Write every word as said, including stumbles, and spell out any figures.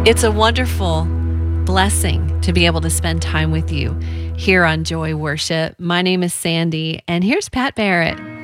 It's a wonderful blessing to be able to spend time with you here on Joy Worship. My name is Sandy, and here's Pat Barrett.